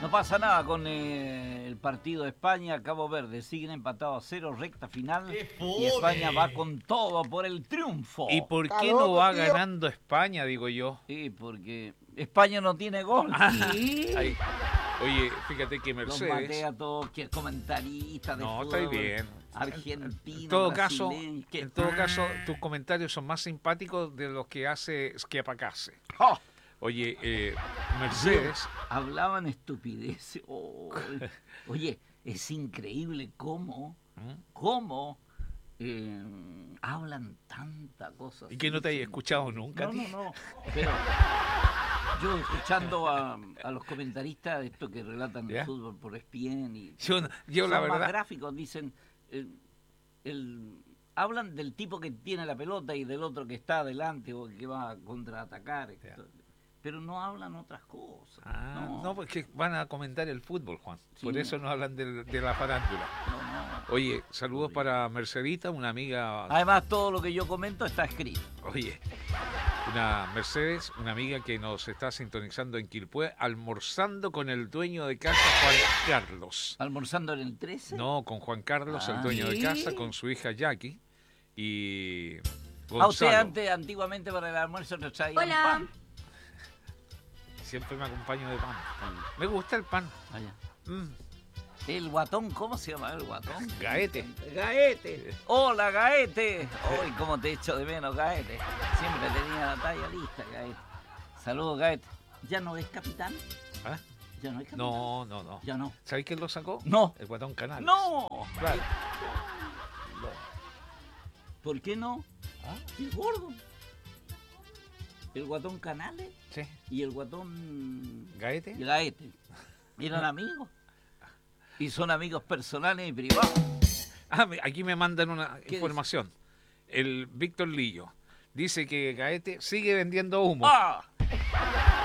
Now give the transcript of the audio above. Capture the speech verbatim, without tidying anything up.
No pasa nada con eh, el partido de España. Cabo Verde siguen empatados a cero, recta final. Y España va con todo por el triunfo. ¿Y por Está qué loco, no va tío. ganando España, digo yo? Sí, porque España no tiene gol. Sí. Ay, oye, fíjate que Los Mercedes, maté a todos, que es comentarista de no, fútbol. está bien. Argentino, En todo caso, brasileño, que- en todo caso, tus comentarios son más simpáticos de los que hace Schiapacase. ¡Oh! Oye, eh, Mercedes, Hablaban estupideces. Oh, oye, es increíble cómo, ¿Mm? cómo eh, hablan tanta cosa. y que no te haya escuchado nunca. No, tío. no, no. Pero yo escuchando a, a los comentaristas, esto que relatan ¿Ya? el fútbol por E S P N y Yo, no- yo son la más verdad, gráficos, dicen, eh, el, hablan del tipo que tiene la pelota y del otro que está adelante o que va a contraatacar, Ya. esto, pero no hablan otras cosas. ah, no, no, porque van a comentar el fútbol, Juan. Sí, Por no. eso no hablan de, de la farándula. no, no. Oye, saludos para Mercedita, una amiga. Además, todo lo que yo comento está escrito. Oye, una Mercedes, una amiga que nos está sintonizando en Quilpué, almorzando con el dueño de casa, Juan Carlos. ¿Almorzando en el trece? No, con Juan Carlos, el Ah. dueño de ¿Sí? casa, con su hija Jackie y A usted Gonzalo. antes, antiguamente para el almuerzo nos traían Hola. pan. Siempre me acompaño de pan. Me gusta el pan. Vaya. Mm, El guatón, ¿cómo se llama el guatón? Gaete. Gaete. Hola, Gaete. Hoy, cómo te echo de menos, Gaete. Siempre tenía la talla lista, Gaete. Saludos, Gaete. ¿Ya no es capitán? ¿Ah? ¿Ya no es capitán? No, no, no. Ya no. ¿Sabéis quién lo sacó? No. El Guatón Canal. ¡No! Claro. ¿Por qué no? ¿Ah? Es gordo. El guatón Canales Sí. y el guatón ¿Gaete? Gaete eran amigos. Y son amigos personales y privados. Ah, me- aquí me mandan una ¿Qué información. El Víctor Lillo dice que Gaete sigue vendiendo humo. ¡Ah!